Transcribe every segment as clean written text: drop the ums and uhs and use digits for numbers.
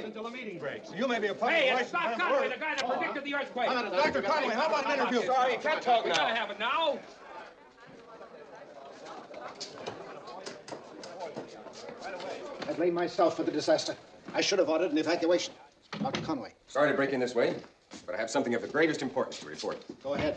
until the meeting breaks. You may be a public Hey, stop Conway, the guy that predicted the earthquake. Dr. Conway, how about an interview? Sorry, you can't talk now. We gotta have it now. I blame myself for the disaster. I should have ordered an evacuation. Dr. Conway. Sorry to break in this way, but I have something of the gravest importance to report. Go ahead.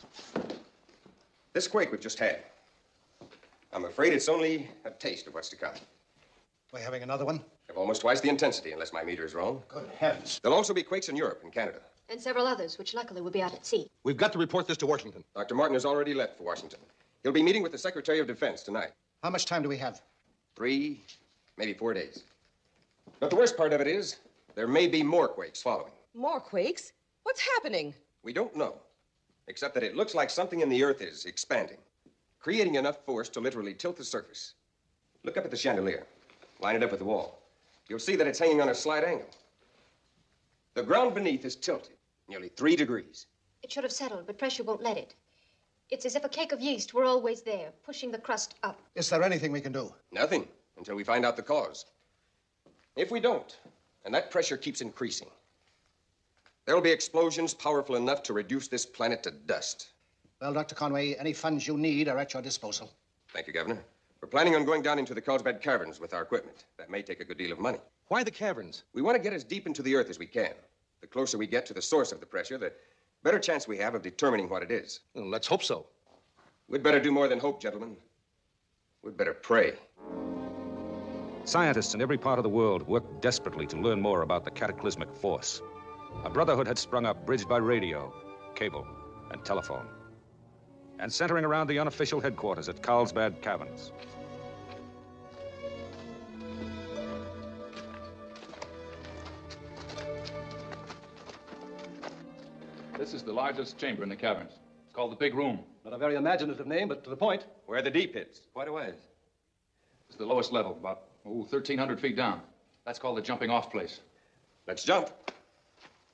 This quake we've just had, I'm afraid it's only a taste of what's to come. We're having another one? Of almost twice the intensity, unless my meter is wrong. Good heavens. There'll also be quakes in Europe and Canada. And several others, which luckily will be out at sea. We've got to report this to Washington. Dr. Martin has already left for Washington. He'll be meeting with the Secretary of Defense tonight. How much time do we have? 3, maybe 4 days. But the worst part of it is, there may be more quakes following. More quakes? What's happening? We don't know, except that it looks like something in the earth is expanding, creating enough force to literally tilt the surface. Look up at the chandelier. Line it up with the wall. You'll see that it's hanging on a slight angle. The ground beneath is tilted, nearly 3 degrees. It should have settled, but pressure won't let it. It's as if a cake of yeast were always there, pushing the crust up. Is there anything we can do? Nothing, until we find out the cause. If we don't, and that pressure keeps increasing, there'll be explosions powerful enough to reduce this planet to dust. Well, Dr. Conway, any funds you need are at your disposal. Thank you, Governor. We're planning on going down into the Carlsbad Caverns with our equipment. That may take a good deal of money. Why the caverns? We want to get as deep into the earth as we can. The closer we get to the source of the pressure, the better chance we have of determining what it is. Well, let's hope so. We'd better do more than hope, gentlemen. We'd better pray. Scientists in every part of the world worked desperately to learn more about the cataclysmic force. A brotherhood had sprung up, bridged by radio, cable, and telephone, and centering around the unofficial headquarters at Carlsbad Caverns. This is the largest chamber in the caverns. It's called the Big Room. Not a very imaginative name, but to the point. Where the deep hits. Quite a ways. It's the lowest level, about 1,300 feet down. That's called the jumping off place. Let's jump.